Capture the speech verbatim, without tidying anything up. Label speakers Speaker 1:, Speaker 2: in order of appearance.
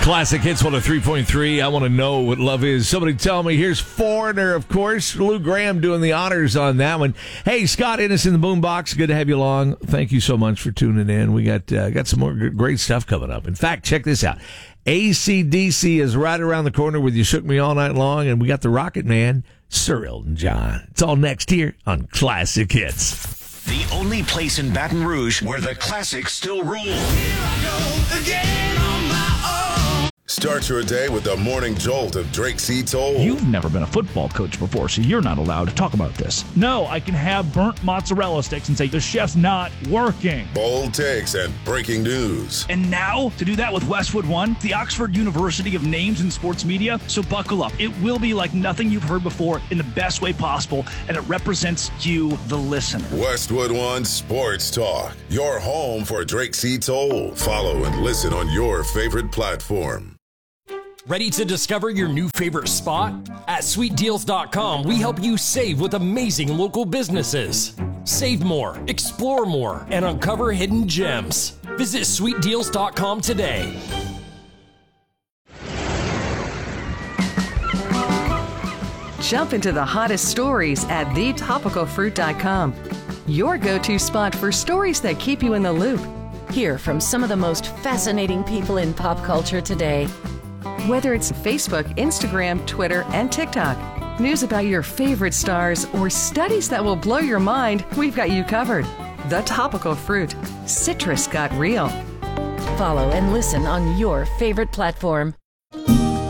Speaker 1: Classic Hits one oh three point three. I want to know what love is. Somebody tell me. Here's Foreigner, of course. Lou Graham doing the honors on that one. Hey, Scott Innes in the boombox. Good to have you along. Thank you so much for tuning in. We got uh, got some more great stuff coming up. In fact, check this out. A C D C is right around the corner with You Shook Me All Night Long, and we got the Rocket Man, Sir Elton John. It's all next here on Classic Hits.
Speaker 2: The only place in Baton Rouge where the classics still rule. Here I go again on my own.
Speaker 3: Start your day with the morning jolt of Drake C. Toll.
Speaker 4: You've never been a football coach before, so you're not allowed to talk about this. No, I can have burnt mozzarella sticks and say, the chef's not working.
Speaker 3: Bold takes and breaking news.
Speaker 4: And now, to do that with Westwood One, the Oxford University of Names in Sports Media. So buckle up. It will be like nothing you've heard before in the best way possible, and it represents you, the listener.
Speaker 3: Westwood One Sports Talk, your home for Drake C. Toll. Follow and listen on your favorite platform.
Speaker 5: Ready to discover your new favorite spot? At sweet deals dot com, we help you save with amazing local businesses. Save more, explore more, and uncover hidden gems. Visit sweet deals dot com today.
Speaker 6: Jump into the hottest stories at the topical fruit dot com. Your go-to spot for stories that keep you in the loop.
Speaker 7: Hear from some of the most fascinating people in pop culture today.
Speaker 6: Whether it's Facebook, Instagram, Twitter, and TikTok, news about your favorite stars, or studies that will blow your mind, we've got you covered. The Topical Fruit. Citrus got real.
Speaker 7: Follow and listen on your favorite platform.